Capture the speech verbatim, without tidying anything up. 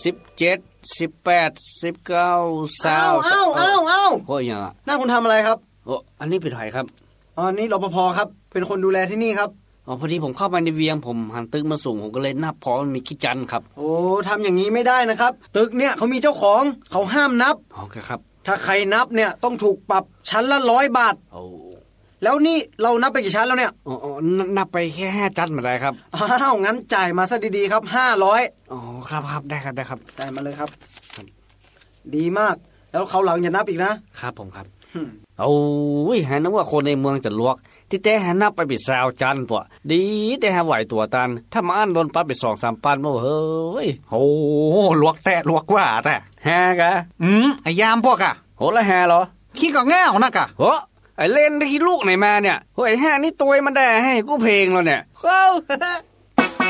สิบเจ็ด สิบแปด สิบเก้า ยี่สิบอ้าวอ้าวอ้าวอ้าวโอ้ยยังอ่ะหน้าคุณทำอะไรครับโอ้อันนี้เป็นไผครับอ๋อนี่รปภครับเป็นคนดูแลที่นี่ครับอ๋อพอดีผมเข้ามาในเวียงผมหันตึกมาสูงผมก็เลยนับพอมันมีขี้จันครับโอ้ทำอย่างนี้ไม่ได้นะครับตึกเนี่ยเขามีเจ้าของเขาห้ามนับอ๋อครับถ้าใครนับเนี่ยต้องถูกปรับชั้นละร้อยบาทโอ้แล้วนี่เรานับไปกี่ชั้นแล้วเนี่ยอ๋อนับไปแค่ห้าชั้นมาได้ครับอ้าวงั้นจ่ายมาซะดีๆครับห้าร้อยอ๋อครับครับได้ครับได้ครับจ่ายมาเลยครับดีมากแล้วเขาหลังอย่านับอีกนะครับผมครับโอ้ยหานึกว่าคนในเมืองจะลวกที่แต่หานับไปปิดซาวจันตัวดีแต่หาไหวตัวตันถ้ามาอันโดนปั๊บไป สองสาม ปันบ่เฮ้ยโอ้ลวกแต่ลวกกว่าแต่หากะอืมไอ้ยามพวกอ่ะโหละหาเหรอขี้ก็แง่วนะกะโหไอ้เล่นที่ลูกไหนมาเนี่ยโหไอ้ห้านี่ตัวมันได้ให้กูเพลงแล้วเนี่ยเอ้า